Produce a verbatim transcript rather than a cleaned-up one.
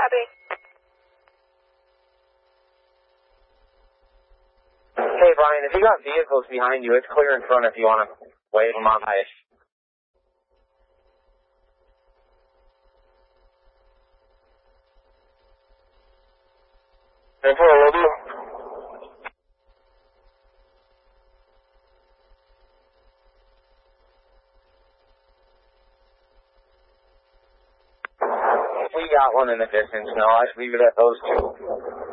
Copy. Hey, Brian, if you got vehicles behind you, it's clear in front if you want to wave them on ice. ten four, will do. We got one in the distance, no, I'd leave it at those two.